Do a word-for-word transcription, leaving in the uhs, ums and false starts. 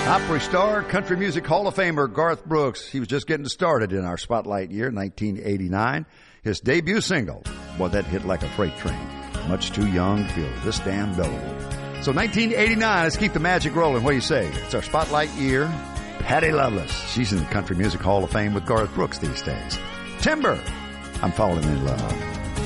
Opry star, Country Music Hall of Famer Garth Brooks. He was just getting started in our spotlight year, nineteen eighty-nine. His debut single, boy, that hit like a freight train. Much too young to feel this damn old. So nineteen eighty-nine, let's keep the magic rolling. What do you say? It's our spotlight year. Patty Loveless. She's in the Country Music Hall of Fame with Garth Brooks these days. Timber, I'm Falling in Love.